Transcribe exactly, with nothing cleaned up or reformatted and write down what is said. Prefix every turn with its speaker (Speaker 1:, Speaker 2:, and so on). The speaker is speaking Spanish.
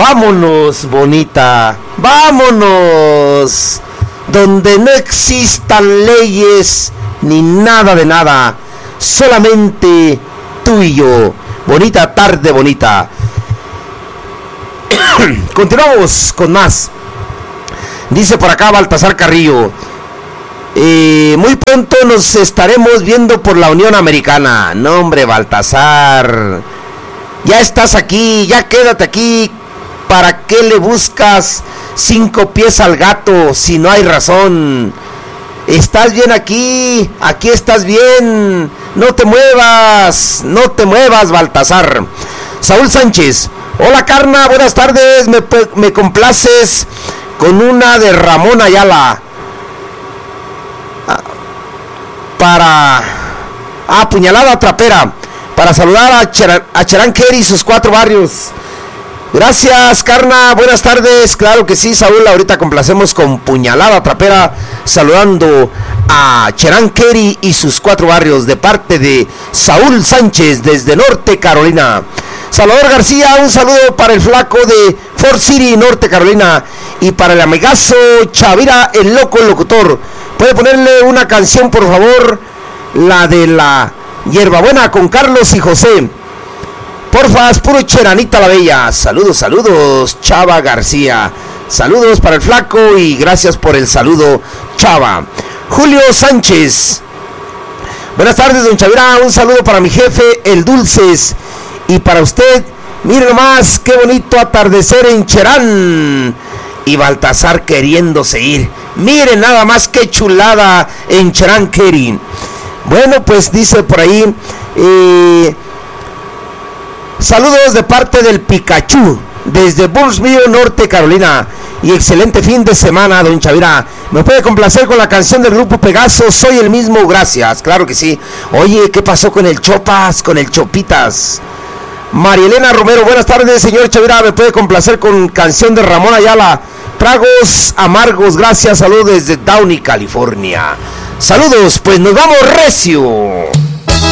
Speaker 1: Vámonos, bonita, vámonos, donde no existan leyes ni nada de nada, solamente tú y yo. Bonita tarde, bonita. Continuamos con más. Dice por acá Baltasar Carrillo, eh, muy pronto nos estaremos viendo por la Unión Americana. No, hombre, Baltasar, ya estás aquí, ya quédate aquí. ¿Para qué le buscas cinco pies al gato si no hay razón? Estás bien aquí, aquí estás bien. No te muevas, no te muevas, Baltasar. Saúl Sánchez, hola Carna, buenas tardes. Me, me complaces con una de Ramón Ayala. Para... Ah, puñalada trapera. Para saludar a, Cher, a Cheranqueri y sus cuatro barrios. Gracias, Carna, buenas tardes. Claro que sí, Saúl, ahorita complacemos con puñalada trapera, saludando a Cheranqueri y sus cuatro barrios, de parte de Saúl Sánchez, desde Norte Carolina. Salvador García, un saludo para el flaco de Fort City, Norte Carolina, y para el amigazo Chavira, el loco el locutor. ¿Puede ponerle una canción, por favor? La de la Hierbabuena con Carlos y José. Porfa, es puro Cheranita la Bella. Saludos, saludos, Chava García. Saludos para el flaco y gracias por el saludo, Chava. Julio Sánchez. Buenas tardes, don Chavira. Un saludo para mi jefe, el Dulces. Y para usted, mire nomás, qué bonito atardecer en Cherán. Y Baltasar queriéndose ir. Miren nada más qué chulada en Cherán Keri. Bueno, pues dice por ahí... Eh, saludos de parte del Pikachu, desde Burnsville, Norte Carolina. Y excelente fin de semana, don Chavira. ¿Me puede complacer con la canción del grupo Pegaso? Soy el mismo, gracias. Claro que sí. Oye, ¿qué pasó con el Chopas, con el Chopitas? Marielena Romero, buenas tardes, señor Chavira. ¿Me puede complacer con canción de Ramón Ayala? Tragos amargos, gracias. Saludos desde Downey, California. Saludos, pues nos vamos recio.